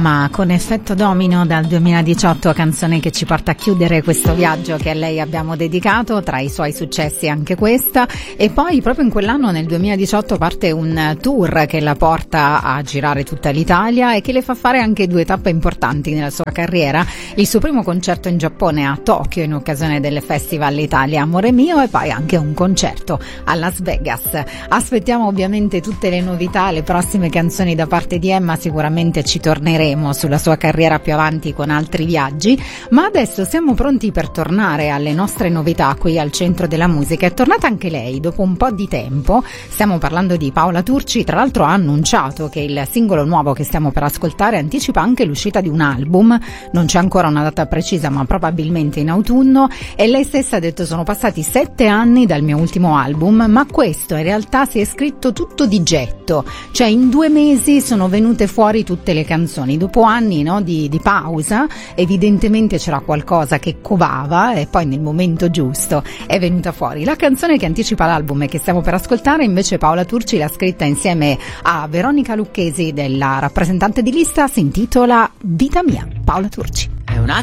Emma con Effetto Domino dal 2018, canzone che ci porta a chiudere questo viaggio che a lei abbiamo dedicato, tra i suoi successi anche questa. E poi proprio in quell'anno, nel 2018, parte un tour che la porta a girare tutta l'Italia e che le fa fare anche due tappe importanti nella sua carriera: il suo primo concerto in Giappone, a Tokyo, in occasione del Festival Italia Amore Mio, e poi anche un concerto a Las Vegas. Aspettiamo ovviamente tutte le novità, le prossime canzoni da parte di Emma. Sicuramente ci torneremo sulla sua carriera più avanti con altri viaggi, ma adesso siamo pronti per tornare alle nostre novità qui al Centro della Musica. È tornata anche lei dopo un po' di tempo, stiamo parlando di Paola Turci. Tra l'altro ha annunciato che il singolo nuovo che stiamo per ascoltare anticipa anche l'uscita di un album, non c'è ancora una data precisa ma probabilmente in autunno, e lei stessa ha detto: sono passati 7 anni dal mio ultimo album, ma questo in realtà si è scritto tutto di getto, cioè in 2 mesi sono venute fuori tutte le canzoni, dopo anni, no, di pausa. Evidentemente c'era qualcosa che covava e poi nel momento giusto è venuta fuori. La canzone che anticipa l'album e che stiamo per ascoltare invece Paola Turci l'ha scritta insieme a Veronica Lucchesi, della rappresentante di lista, si intitola Vita Mia. Paola Turci.